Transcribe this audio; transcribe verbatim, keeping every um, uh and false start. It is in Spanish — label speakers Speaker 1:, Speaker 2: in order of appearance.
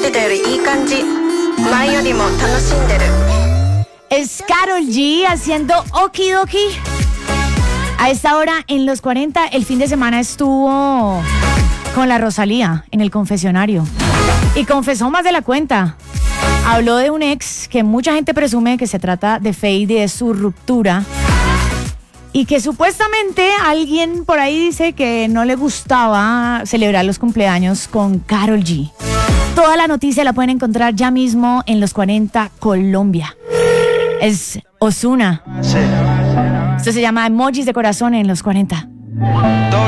Speaker 1: てよりいい感じ前よりも楽しんでる
Speaker 2: Es Karol G haciendo Okidoki. A esta hora en los cuarenta, el fin de semana estuvo con la Rosalía en el confesionario y confesó más de la cuenta. Habló de un ex que mucha gente presume que se trata de Fade y de su ruptura, y que supuestamente alguien por ahí dice que no le gustaba celebrar los cumpleaños con Karol G. Toda la noticia la pueden encontrar ya mismo en Los cuarenta Colombia. Es Ozuna.
Speaker 3: Sí.
Speaker 2: Esto se llama Emojis de Corazón en Los cuarenta.